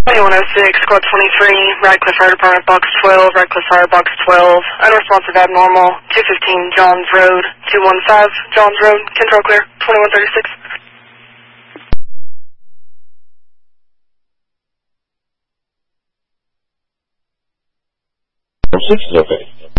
2106, Squad 23, Radcliffe Fire Department, Box 12, Radcliffe Fire, Box 12, unresponsive abnormal, 215 Johns Road, 215 Johns Road, control clear, 2136. 6 is okay.